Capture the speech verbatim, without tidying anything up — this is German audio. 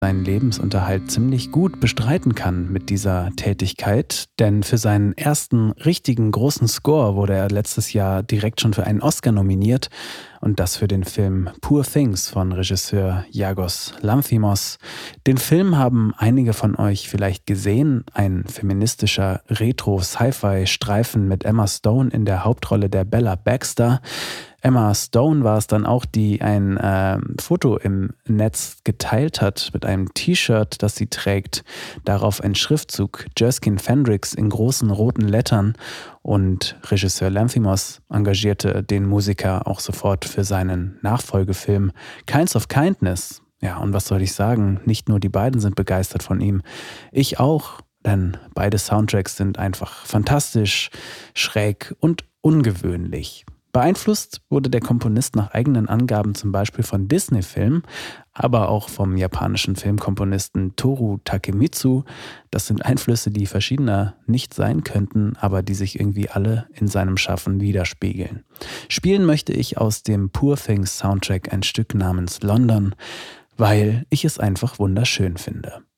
seinen Lebensunterhalt ziemlich gut bestreiten kann mit dieser Tätigkeit, denn für seinen ersten richtigen großen Score wurde er letztes Jahr direkt schon für einen Oscar nominiert, und das für den Film Poor Things von Regisseur Yorgos Lanthimos. Den Film haben einige von euch vielleicht gesehen, ein feministischer Retro-Sci-Fi-Streifen mit Emma Stone in der Hauptrolle der Bella Baxter. Emma Stone war es dann auch, die ein äh, Foto im Netz geteilt hat mit einem T-Shirt, das sie trägt. Darauf ein Schriftzug Jerskin Fendrix in großen roten Lettern. Und Regisseur Lanthimos engagierte den Musiker auch sofort für seinen Nachfolgefilm Kinds of Kindness. Ja, und was soll ich sagen? Nicht nur die beiden sind begeistert von ihm, ich auch, denn beide Soundtracks sind einfach fantastisch, schräg und ungewöhnlich. Beeinflusst wurde der Komponist nach eigenen Angaben zum Beispiel von Disney-Filmen, aber auch vom japanischen Filmkomponisten Toru Takemitsu. Das sind Einflüsse, die verschiedener nicht sein könnten, aber die sich irgendwie alle in seinem Schaffen widerspiegeln. Spielen möchte ich aus dem Poor Things Soundtrack ein Stück namens London, weil ich es einfach wunderschön finde.